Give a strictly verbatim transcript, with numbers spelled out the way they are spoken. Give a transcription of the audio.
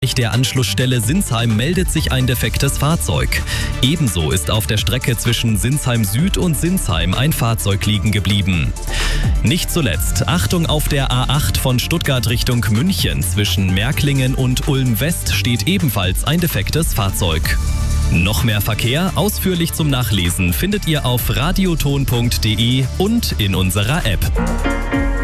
Der Anschlussstelle Sinsheim meldet sich ein defektes Fahrzeug. Ebenso ist auf der Strecke zwischen Sinsheim Süd und Sinsheim ein Fahrzeug liegen geblieben. Nicht zuletzt, Achtung, auf der A acht von Stuttgart Richtung München zwischen Märklingen und Ulm West steht ebenfalls ein defektes Fahrzeug. Noch mehr Verkehr ausführlich zum Nachlesen findet ihr auf radioton punkt de und in unserer App.